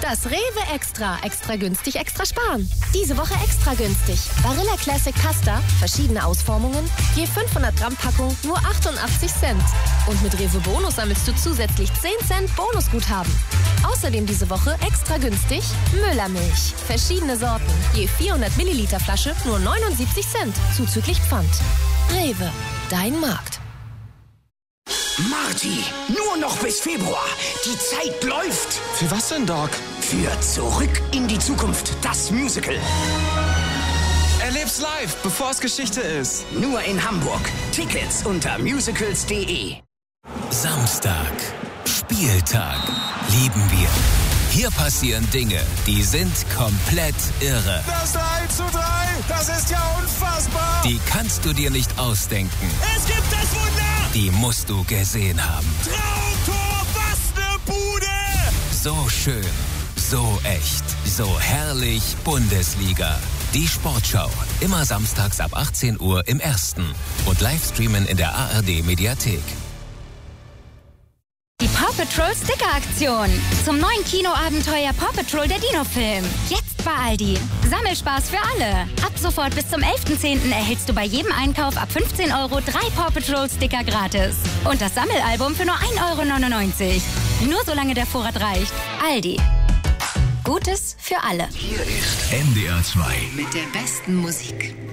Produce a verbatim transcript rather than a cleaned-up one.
Das Rewe Extra. Extra günstig, extra sparen. Diese Woche extra günstig. Barilla Classic Pasta, verschiedene Ausformungen, je fünfhundert Gramm Packung, nur achtundachtzig Cent. Und mit Rewe Bonus sammelst du zusätzlich zehn Cent Bonusguthaben. Außerdem diese Woche extra günstig Müllermilch. Verschiedene Sorten, je vierhundert Milliliter Flasche, nur neunundsiebzig Cent, zuzüglich Pfand. Rewe, dein Markt. Marty, nur noch bis Februar. Die Zeit läuft. Für was denn, Doc? Für Zurück in die Zukunft, das Musical. Erleb's live, bevor es Geschichte ist. Nur in Hamburg. Tickets unter musicals punkt de. Samstag. Spieltag. Lieben wir. Hier passieren Dinge, die sind komplett irre. Das drei zu drei, das ist ja unfassbar. Die kannst du dir nicht ausdenken. Es gibt das Wunder. Die musst du gesehen haben. Traumtor, was ne Bude. So schön, so echt, so herrlich Bundesliga. Die Sportschau, immer samstags ab achtzehn Uhr im Ersten und Livestreamen in der A R D-Mediathek. Die Paw Patrol Sticker-Aktion. Zum neuen Kinoabenteuer Paw Patrol der Dino-Film. Jetzt bei Aldi. Sammelspaß für alle. Ab sofort bis zum elften zehnten erhältst du bei jedem Einkauf ab fünfzehn Euro drei Paw Patrol Sticker gratis. Und das Sammelalbum für nur ein Euro neunundneunzig. Nur solange der Vorrat reicht. Aldi. Gutes für alle. Hier ist N D R zwei mit der besten Musik.